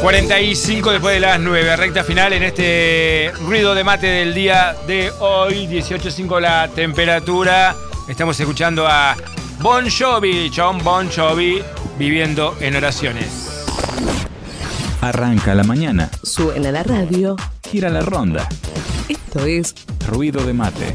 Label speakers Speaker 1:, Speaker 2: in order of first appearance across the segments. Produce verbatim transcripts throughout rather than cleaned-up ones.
Speaker 1: cuarenta y cinco después de las nueve, recta final en este ruido de mate del día de hoy, dieciocho punto cinco la temperatura. Estamos escuchando a Bon Jovi, John Bon Jovi, Viviendo en Oraciones.
Speaker 2: Arranca la mañana.
Speaker 3: Suena la radio.
Speaker 2: Gira la ronda.
Speaker 3: Esto es
Speaker 2: Ruido de mate.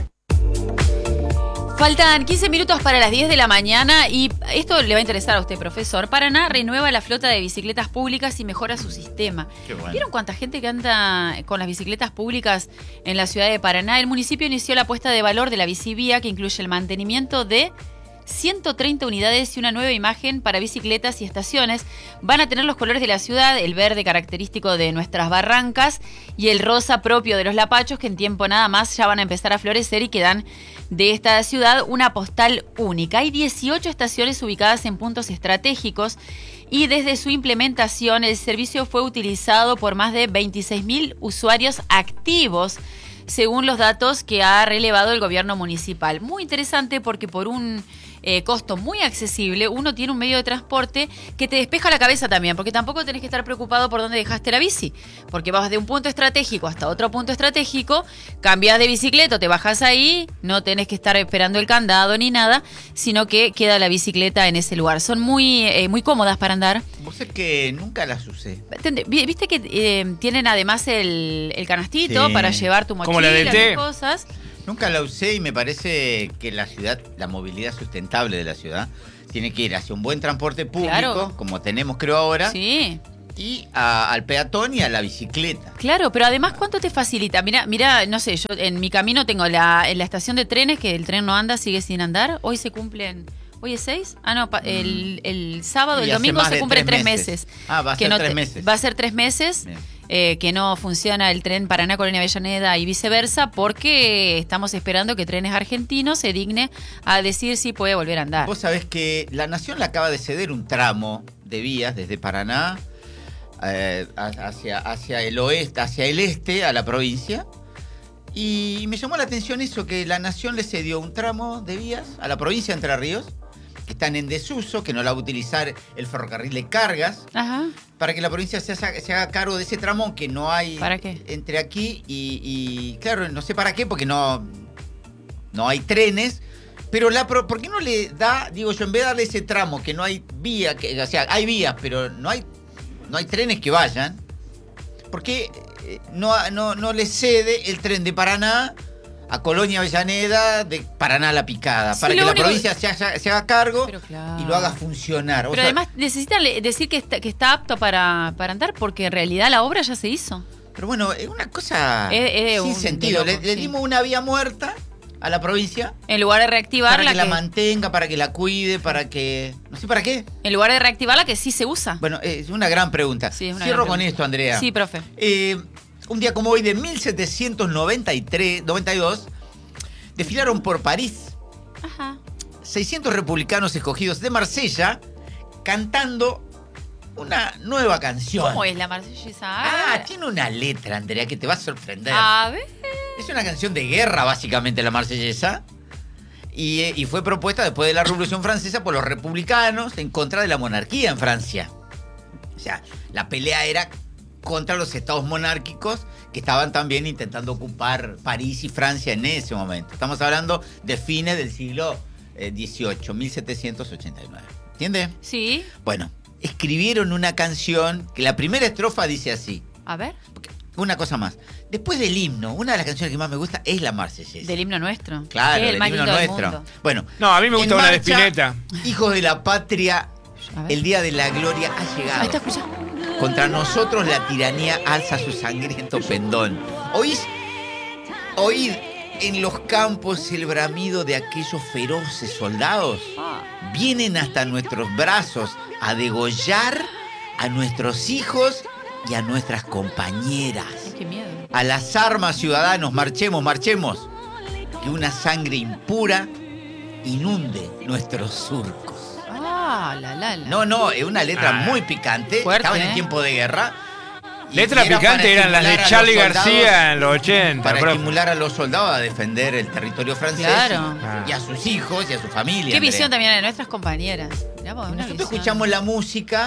Speaker 4: Faltan quince minutos para las diez de la mañana y esto le va a interesar a usted, profesor. Paraná renueva la flota de bicicletas públicas y mejora su sistema.
Speaker 5: Qué bueno.
Speaker 4: ¿Vieron cuánta gente que anda con las bicicletas públicas en la ciudad de Paraná? El municipio inició la puesta de valor de la bicivía, que incluye el mantenimiento de ciento treinta unidades y una nueva imagen para bicicletas y estaciones. Van a tener los colores de la ciudad, el verde característico de nuestras barrancas y el rosa propio de los lapachos, que en tiempo nada más ya van a empezar a florecer y que dan de esta ciudad una postal única. Hay dieciocho estaciones ubicadas en puntos estratégicos y desde su implementación el servicio fue utilizado por más de veintiséis mil usuarios activos, según los datos que ha relevado el gobierno municipal. Muy interesante porque por un eh, costo muy accesible uno tiene un medio de transporte que te despeja la cabeza también, porque tampoco tenés que estar preocupado por dónde dejaste la bici, porque vas de un punto estratégico hasta otro punto estratégico, cambias de bicicleta, te bajas ahí, no tenés que estar esperando el candado ni nada, sino que queda la bicicleta en ese lugar. Son muy, eh, muy cómodas para andar.
Speaker 5: Vos sé que nunca las usé.
Speaker 4: Viste que eh, tienen además el, el canastito
Speaker 5: Sí.
Speaker 4: para llevar tu mochila,
Speaker 1: Como la de té.
Speaker 4: y cosas.
Speaker 5: Nunca la usé y me parece que la ciudad, la movilidad sustentable de la ciudad, tiene que ir hacia un buen transporte público,
Speaker 4: Claro.
Speaker 5: como tenemos creo ahora,
Speaker 4: Sí.
Speaker 5: y a- al peatón y a la bicicleta.
Speaker 4: Claro, pero además, ¿cuánto te facilita? Mira, mira, no sé, yo en mi camino tengo la, en la estación de trenes, que el tren no anda, sigue sin andar. Hoy se cumplen, ¿hoy es seis? Ah, no, pa- el, el sábado,
Speaker 5: Y
Speaker 4: el
Speaker 5: hace
Speaker 4: domingo
Speaker 5: más
Speaker 4: se
Speaker 5: de
Speaker 4: cumplen
Speaker 5: tres
Speaker 4: tres
Speaker 5: meses.
Speaker 4: meses.
Speaker 5: Ah, va a
Speaker 4: Que
Speaker 5: ser
Speaker 4: no
Speaker 5: tres
Speaker 4: te-
Speaker 5: meses.
Speaker 4: Va a ser tres meses.
Speaker 5: Bien.
Speaker 4: Eh, que no funciona el tren Paraná, Colonia Avellaneda y viceversa, porque estamos esperando que Trenes Argentinos se digne a decir si puede volver a andar.
Speaker 5: Vos sabés que la Nación le acaba de ceder un tramo de vías desde Paraná eh, hacia, hacia el oeste, hacia el este, a la provincia. Y me llamó la atención eso, que la Nación le cedió un tramo de vías a la provincia de Entre Ríos, que están en desuso, que no la va a utilizar el ferrocarril de cargas,
Speaker 4: Ajá.
Speaker 5: para que la provincia se haga, se haga cargo de ese tramo que no hay
Speaker 4: ¿Para qué?
Speaker 5: entre aquí y, y, claro, no sé para qué, porque no, no hay trenes, pero la pro- ¿por qué no le da, digo yo, en vez de darle ese tramo que no hay vía, que, o sea, hay vías, pero no hay, no hay trenes que vayan? ¿Por qué eh, no, no, no le cede el tren de Paraná a Colonia Avellaneda, de Paraná a La Picada,
Speaker 4: Sí,
Speaker 5: para que
Speaker 4: lo
Speaker 5: la
Speaker 4: único-
Speaker 5: provincia se haga, se haga cargo
Speaker 4: Pero claro.
Speaker 5: y lo haga funcionar? O
Speaker 4: Pero
Speaker 5: sea,
Speaker 4: además necesitan le- decir que está, que está apto para, para andar, porque en realidad la obra ya se hizo.
Speaker 5: pero bueno, es una cosa
Speaker 4: Es- es
Speaker 5: sin
Speaker 4: un-
Speaker 5: sentido.
Speaker 4: de loco,
Speaker 5: le, le
Speaker 4: sí.
Speaker 5: dimos una vía muerta a la provincia
Speaker 4: En lugar de reactivarla,
Speaker 5: para que la
Speaker 4: que-
Speaker 5: mantenga, para que la cuide, para que... No sé para qué.
Speaker 4: en lugar de reactivarla, que sí se usa.
Speaker 5: Bueno, es una gran pregunta.
Speaker 4: Sí, es una
Speaker 5: Cierro
Speaker 4: gran
Speaker 5: con
Speaker 4: pregunta.
Speaker 5: esto, Andrea.
Speaker 4: Sí, profe.
Speaker 5: Eh, un día como hoy de mil setecientos noventa y tres, noventa y dos, desfilaron por París
Speaker 4: Ajá.
Speaker 5: seiscientos republicanos escogidos de Marsella cantando una nueva canción.
Speaker 4: ¿Cómo es la marsellesa?
Speaker 5: Ah, tiene una letra, Andrea, que te va a sorprender.
Speaker 4: A ver.
Speaker 5: Es una canción de guerra, básicamente, la marsellesa. Y, eh, y fue propuesta después de la Revolución Francesa por los republicanos en contra de la monarquía en Francia. O sea, la pelea era contra los estados monárquicos que estaban también intentando ocupar París y Francia en ese momento. Estamos hablando de fines del siglo eh, dieciocho, mil setecientos ochenta y nueve. ¿Entiendes?
Speaker 4: Sí.
Speaker 5: Bueno, escribieron una canción que la primera estrofa dice así.
Speaker 4: A ver.
Speaker 5: Porque, una cosa más. Después del himno, una de las canciones que más me gusta es la marsellesa.
Speaker 4: Del himno nuestro.
Speaker 5: Claro,
Speaker 4: Que es el
Speaker 5: del
Speaker 4: más
Speaker 5: himno
Speaker 4: lindo del
Speaker 5: nuestro.
Speaker 4: mundo.
Speaker 5: Bueno,
Speaker 1: No, a mí me gusta
Speaker 5: en
Speaker 1: una de
Speaker 5: marcha,
Speaker 1: Spinetta.
Speaker 5: Hijos de la patria,
Speaker 4: A ver.
Speaker 5: el día de la gloria ha
Speaker 4: Ahí
Speaker 5: llegado.
Speaker 4: está, escucha.
Speaker 5: Contra nosotros la tiranía alza su sangriento pendón. ¿Oís? Oíd en los campos el bramido de aquellos feroces soldados.
Speaker 4: Ah.
Speaker 5: Vienen hasta nuestros brazos a degollar a nuestros hijos y a nuestras compañeras.
Speaker 4: Ay, qué miedo.
Speaker 5: A las armas, ciudadanos, marchemos, marchemos. Que una sangre impura inunde nuestros surcos.
Speaker 4: Ah, la, la, la.
Speaker 5: No, no, es una letra
Speaker 1: Ah.
Speaker 5: muy picante.
Speaker 4: Fuerte,
Speaker 5: Estaba en el
Speaker 4: ¿eh?
Speaker 5: tiempo de guerra. Y
Speaker 1: Letras
Speaker 5: era
Speaker 1: picantes
Speaker 5: para
Speaker 1: eran las de
Speaker 5: estimular a
Speaker 1: Charlie
Speaker 5: los soldados-
Speaker 1: García en los ochenta.
Speaker 5: Para
Speaker 1: profe.
Speaker 5: estimular a los soldados a defender el territorio francés.
Speaker 4: Claro.
Speaker 5: Y a sus hijos y a su familia.
Speaker 4: Qué
Speaker 5: Andrea.
Speaker 4: visión también de nuestras compañeras. Mirá vos, una
Speaker 5: Nosotros
Speaker 4: visión.
Speaker 5: escuchamos la música